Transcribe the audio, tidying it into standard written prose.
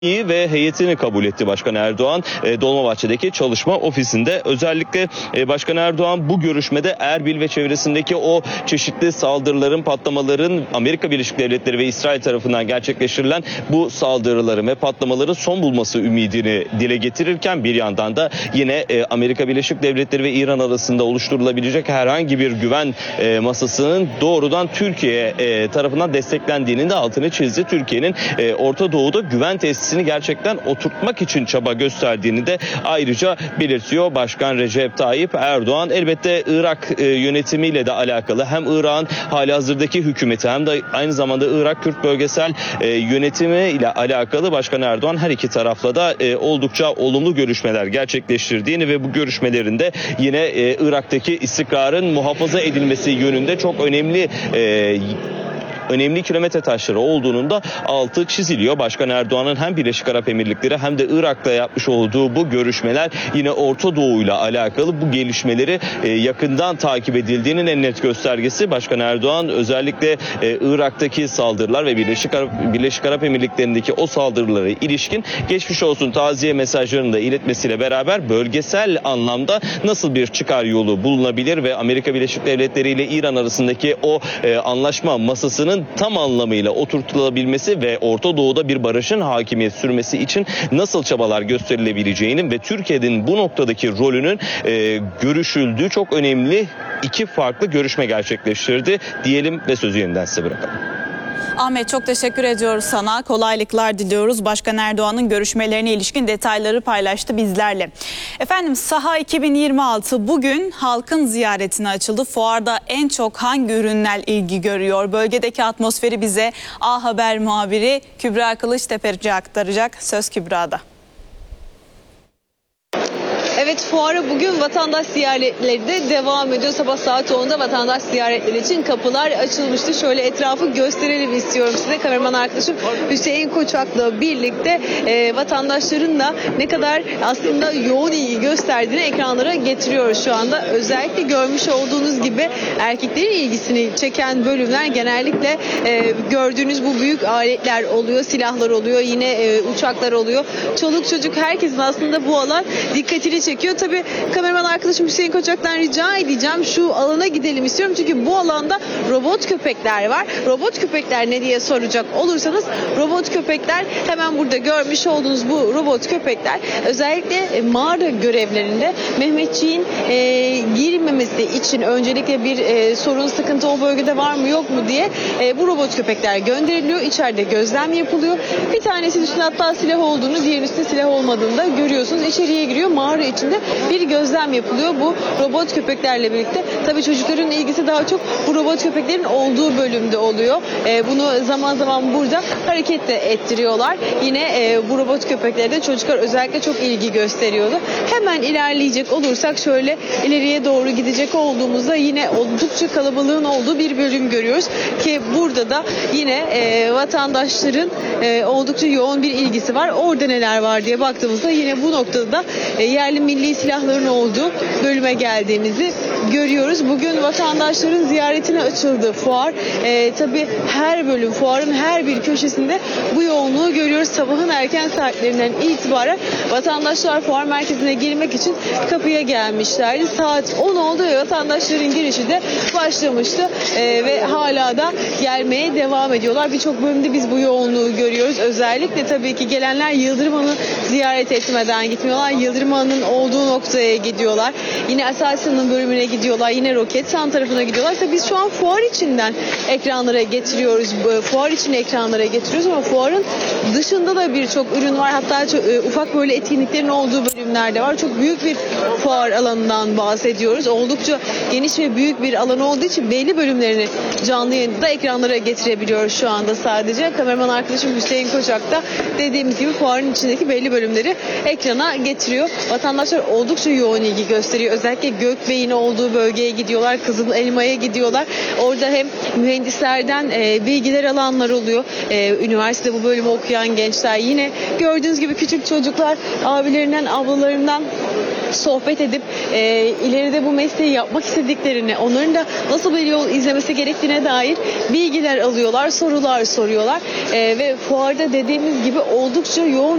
ve heyetini kabul etti Başkan Erdoğan Dolmabahçe'deki çalışma ofisinde. Özellikle Başkan Erdoğan bu görüşmede Erbil ve çevresindeki o çeşitli saldırıların, patlamaların Amerika Birleşik Devletleri ve İsrail tarafından gerçekleştirilen bu saldırıların ve patlamaların son bulması ümidini dile getirirken bir yandan da yine Amerika Birleşik Devletleri ve İran arasında oluşturulabilecek herhangi bir güven masasının doğrudan Türkiye tarafından desteklendiğinin de altını çizdi. Türkiye'nin Orta Doğu'da güven tesisini gerçekten oturtmak için çaba gösterdiğini de ayrıca belirtiyor Başkan Recep Tayyip Erdoğan. Elbette Irak yönetimiyle de alakalı hem Irak'ın halihazırdaki hükümeti hem de aynı zamanda Irak Kürt bölgesel yönetimi ile alakalı Başkan Erdoğan her iki tarafla da oldukça olumlu görüşmeler gerçekleştirdiğini ve bu görüşmelerinde yine Irak'taki istikrarın muhafaza edilmesi yönünde çok önemli kilometre taşları olduğunun da altı çiziliyor. Başkan Erdoğan'ın hem Birleşik Arap Emirlikleri hem de Irak'ta yapmış olduğu bu görüşmeler yine Orta Doğu ile alakalı bu gelişmeleri yakından takip edildiğinin en net göstergesi. Başkan Erdoğan özellikle Irak'taki saldırılar ve Birleşik Arap Emirlikleri'ndeki o saldırılara ilişkin geçmiş olsun taziye mesajlarını da iletmesiyle beraber bölgesel anlamda nasıl bir çıkar yolu bulunabilir ve Amerika Birleşik Devletleri ile İran arasındaki o anlaşma masasının tam anlamıyla oturtulabilmesi ve Orta Doğu'da bir barışın hakimiyet sürmesi için nasıl çabalar gösterilebileceğinin ve Türkiye'nin bu noktadaki rolünün görüşüldüğü çok önemli iki farklı görüşme gerçekleştirdi diyelim ve sözü yeniden size bırakalım. Ahmet, çok teşekkür ediyoruz sana. Kolaylıklar diliyoruz. Başkan Erdoğan'ın görüşmelerine ilişkin detayları paylaştı bizlerle. Efendim, Saha 2026 bugün halkın ziyaretine açıldı. Fuarda en çok hangi ürünler ilgi görüyor? Bölgedeki atmosferi bize A Haber muhabiri Kübra Kılıçtepeci aktaracak. Söz Kübra'da. Evet, fuara bugün vatandaş ziyaretleri de devam ediyor. Sabah saat 10'da vatandaş ziyaretleri için kapılar açılmıştı. Şöyle etrafı gösterelim istiyorum size. Kameraman arkadaşım Hüseyin Koçak'la birlikte vatandaşların da ne kadar aslında yoğun ilgi gösterdiğini ekranlara getiriyoruz şu anda. Özellikle görmüş olduğunuz gibi erkeklerin ilgisini çeken bölümler genellikle gördüğünüz bu büyük aletler oluyor. Silahlar oluyor, yine uçaklar oluyor. Çoluk çocuk herkesin aslında bu alan dikkatini çekiyor. Tabii kameraman arkadaşım Hüseyin Koçak'tan rica edeceğim, şu alana gidelim istiyorum. Çünkü bu alanda robot köpekler var. Robot köpekler ne diye soracak olursanız, robot köpekler hemen burada görmüş olduğunuz bu robot köpekler özellikle mağara görevlerinde Mehmetçiğin girmemesi için öncelikle bir sorun, sıkıntı o bölgede var mı yok mu diye bu robot köpekler gönderiliyor. İçeride gözlem yapılıyor. Bir tanesinin üstünde hatta silah olduğunu, diğerinin üstünde silah olmadığını da görüyorsunuz. İçeriye giriyor. Mağara içinde bir gözlem yapılıyor bu robot köpeklerle birlikte. Tabii çocukların ilgisi daha çok bu robot köpeklerin olduğu bölümde oluyor. Bunu zaman zaman burada hareket de ettiriyorlar. Yine bu robot köpeklere de çocuklar özellikle çok ilgi gösteriyordu. Hemen ilerleyecek olursak, şöyle ileriye doğru gidecek olduğumuzda yine oldukça kalabalığın olduğu bir bölüm görüyoruz ki burada da yine vatandaşların oldukça yoğun bir ilgisi var. Orada neler var diye baktığımızda yine bu noktada da yerli milli silahların olduğu bölüme geldiğimizi görüyoruz. Bugün vatandaşların ziyaretine açıldı fuar. Tabii her bölüm, fuarın her bir köşesinde bu yoğunluğu görüyoruz. Sabahın erken saatlerinden itibaren vatandaşlar fuar merkezine girmek için kapıya gelmişlerdi. Saat 10 oldu ve vatandaşların girişi de başlamıştı ve hala da gelmeye devam ediyorlar. Birçok bölümde biz bu yoğunluğu görüyoruz. Özellikle tabii ki gelenler Yıldırım Han'ı ziyaret etmeden gitmiyorlar. Yıldırım Han'ın olduğu noktaya gidiyorlar. Yine Aselsan'ın bölümüne gidiyorlar. Yine Roketsan tarafına gidiyorlar. Tabii biz şu an fuar içinden ekranlara getiriyoruz. Fuar için ekranlara getiriyoruz ama fuarın dışında da birçok ürün var. Hatta ufak böyle etkinliklerin olduğu bölümler de var. Çok büyük bir fuar alanından bahsediyoruz. Oldukça geniş ve büyük bir alan olduğu için belli bölümlerini canlı yayında ekranlara getirebiliyoruz şu anda sadece. Kameraman arkadaşım Hüseyin Koçak da dediğimiz gibi fuarın içindeki belli bölümleri ekrana getiriyor. Vatandaşlar oldukça yoğun ilgi gösteriyor. Özellikle Gökbey'in olduğu bölgeye gidiyorlar. Kızıl Elma'ya gidiyorlar. Orada hem mühendislerden bilgiler alanlar oluyor. Üniversitede bu bölümü okuyan gençler, yine gördüğünüz gibi küçük çocuklar abilerinden, ablalarından sohbet edip ileride bu mesleği yapmak istediklerini, onların da nasıl bir yol izlemesi gerektiğine dair bilgiler alıyorlar, sorular soruyorlar ve fuarda dediğimiz gibi oldukça yoğun